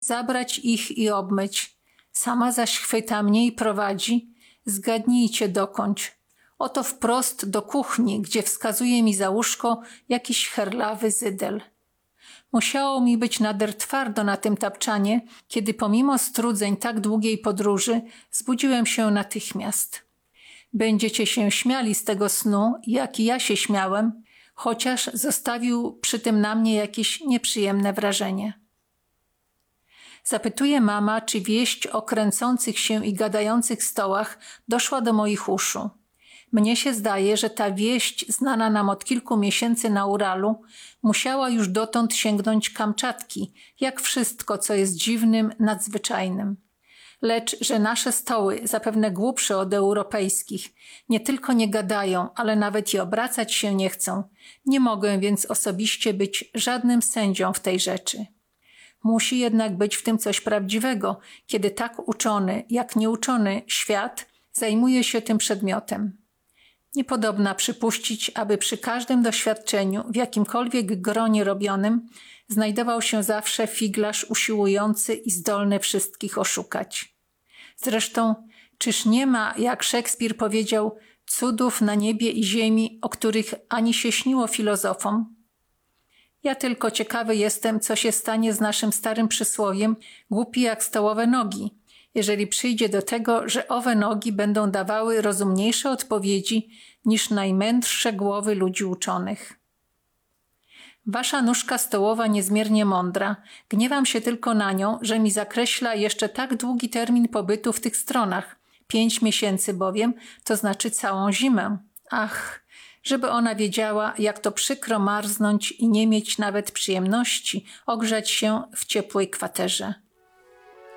zabrać ich i obmyć. Sama zaś chwyta mnie i prowadzi. Zgadnijcie dokądś. Oto wprost do kuchni, gdzie wskazuje mi za łóżko jakiś herlawy zydel. Musiało mi być nader twardo na tym tapczanie, kiedy pomimo strudzeń tak długiej podróży zbudziłem się natychmiast. Będziecie się śmiali z tego snu, jak i ja się śmiałem, chociaż zostawił przy tym na mnie jakieś nieprzyjemne wrażenie. Zapytuje mama, czy wieść o kręcących się i gadających stołach doszła do moich uszu. Mnie się zdaje, że ta wieść, znana nam od kilku miesięcy na Uralu, musiała już dotąd sięgnąć Kamczatki, jak wszystko, co jest dziwnym, nadzwyczajnym. Lecz, że nasze stoły, zapewne głupsze od europejskich, nie tylko nie gadają, ale nawet i obracać się nie chcą, nie mogę więc osobiście być żadnym sędzią w tej rzeczy. Musi jednak być w tym coś prawdziwego, kiedy tak uczony, jak nieuczony świat zajmuje się tym przedmiotem. Niepodobna przypuścić, aby przy każdym doświadczeniu, w jakimkolwiek gronie robionym, znajdował się zawsze figlarz usiłujący i zdolny wszystkich oszukać. Zresztą, czyż nie ma, jak Szekspir powiedział, cudów na niebie i ziemi, o których ani się śniło filozofom? Ja tylko ciekawy jestem, co się stanie z naszym starym przysłowiem głupi jak stołowe nogi, jeżeli przyjdzie do tego, że owe nogi będą dawały rozumniejsze odpowiedzi niż najmędrsze głowy ludzi uczonych. Wasza nóżka stołowa niezmiernie mądra. Gniewam się tylko na nią, że mi zakreśla jeszcze tak długi termin pobytu w tych stronach. 5 miesięcy bowiem, to znaczy całą zimę. Ach, żeby ona wiedziała, jak to przykro marznąć i nie mieć nawet przyjemności ogrzać się w ciepłej kwaterze.